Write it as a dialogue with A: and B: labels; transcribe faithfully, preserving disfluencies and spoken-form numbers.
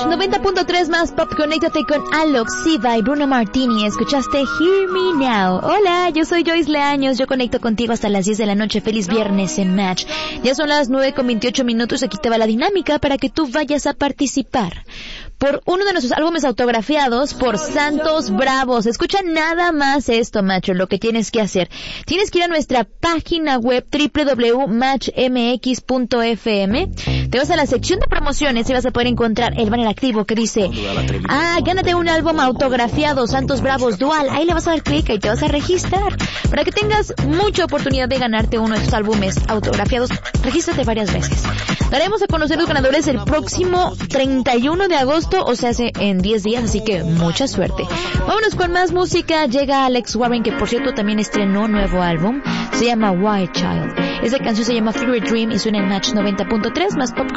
A: noventa punto tres más pop. Conéctate con Alok, Siva y Bruno Martini. Escuchaste Hear Me Now. Hola, yo soy Joyce Leaños. Yo conecto contigo hasta las diez de la noche. Feliz viernes en Match. Ya son las nueve con veintiocho minutos. Aquí te va la dinámica para que tú vayas a participar por uno de nuestros álbumes autografiados por Santos Bravos. Escucha nada más esto, macho, lo que tienes que hacer. Tienes que ir a nuestra página web doble u doble u doble u punto match m x punto f m. Te vas a la sección de promociones y vas a poder encontrar el banner activo que dice, ah, gánate un álbum autografiado Santos Bravos Dual. Ahí le vas a dar clic y te vas a registrar para que tengas mucha oportunidad de ganarte uno de estos álbumes autografiados. Regístrate varias veces. Daremos a conocer los ganadores el próximo treinta y uno de agosto, o sea, hace en diez días, así que mucha suerte. Vámonos con más música. Llega Alex Warren, que por cierto también estrenó nuevo álbum. Se llama Wild Child. Esa canción se llama Fever Dream y suena en Match noventa punto tres más pop.